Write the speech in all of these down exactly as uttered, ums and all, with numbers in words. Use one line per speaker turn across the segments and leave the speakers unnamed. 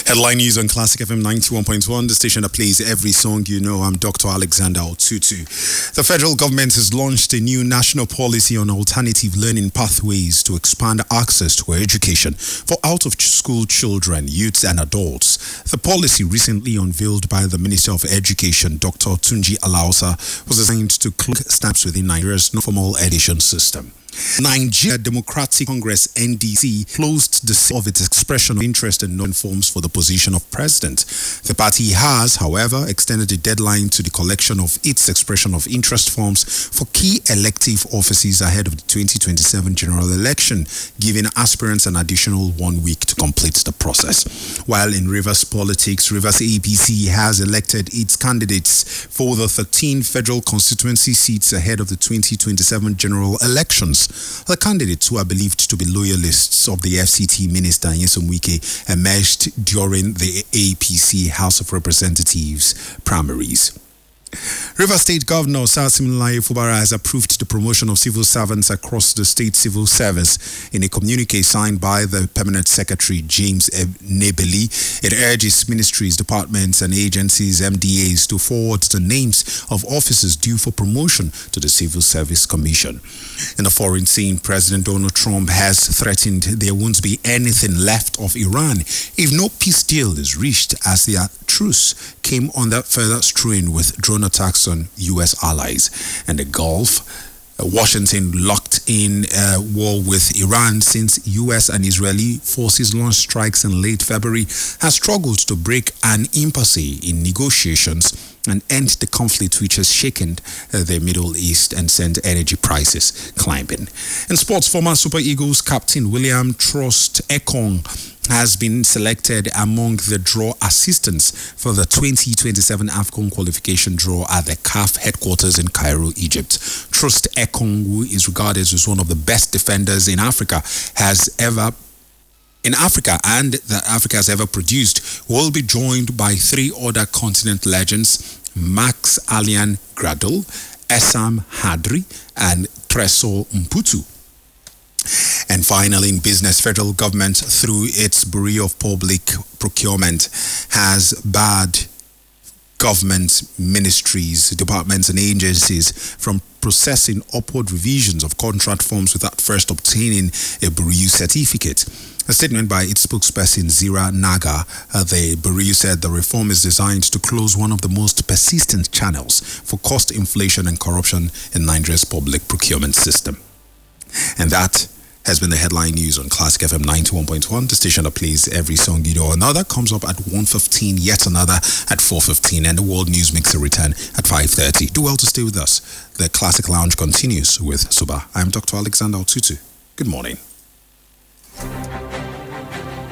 Headline news on Classic F M ninety-one point one, the station that plays every song you know. I'm Doctor Alexander Otutu. The federal government has launched a new national policy on alternative learning pathways to expand access to education for out-of-school children, youths and adults. The policy, recently unveiled by the Minister of Education, Doctor Tunji Alausa, was designed to close gaps within Nigeria's non-formal education system. Nigeria Democratic Congress N D C closed the sale of its expression of interest in non-forms for the position of president. The party has, however, extended the deadline to the collection of its expression of interest forms for key elective offices ahead of the twenty twenty-seven general election, giving aspirants an additional one week to complete the process. While in Rivers politics, Rivers A P C has elected its candidates for the thirteen federal constituency seats ahead of the twenty twenty-seven general elections. The candidates, who are believed to be loyalists of the F C T Minister Nyesom Wike, emerged during the A P C House of Representatives primaries. River State Governor Sasiminalayi Fubara has approved the promotion of civil servants across the state civil service. In a communique signed by the Permanent Secretary James Nebeli, it urges ministries, departments and agencies, M D As, to forward the names of officers due for promotion to the Civil Service Commission. In a foreign scene, President Donald Trump has threatened there won't be anything left of Iran if no peace deal is reached, as the truce came under further strain with drone attacks on U S allies. And the Gulf, Washington locked in a war with Iran since U S and Israeli forces launched strikes in late February, has struggled to break an impasse in negotiations and end the conflict, which has shaken uh, the Middle East and sent energy prices climbing. In sports, former Super Eagles captain William Trust Ekong has been selected among the draw assistants for the twenty twenty-seven AFCON qualification draw at the C A F headquarters in Cairo, Egypt. Trust Ekong, who is regarded as one of the best defenders in Africa, has ever in Africa and that Africa has ever produced, will be joined by three other continent legends, Max Alian Gradel, Essam Hadri, and Tresor Mputu. And finally, in business, federal government, through its Bureau of Public Procurement, has barred government ministries, departments and agencies from processing upward revisions of contract forms without first obtaining a Bureau certificate. A statement by its spokesperson, Zira Naga, uh, the Bureau said the reform is designed to close one of the most persistent channels for cost inflation and corruption in Nigeria's public procurement system. And that has been the headline news on Classic F M ninety-one point one, the station that plays every song you know. Another comes up at one fifteen, yet another at four fifteen, and the World News makes a return at five thirty. Do well to stay with us. The Classic Lounge continues with Suba. I'm Doctor Alexander Otutu. Good morning.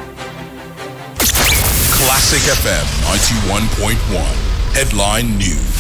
Classic F M ninety-one point one, headline news.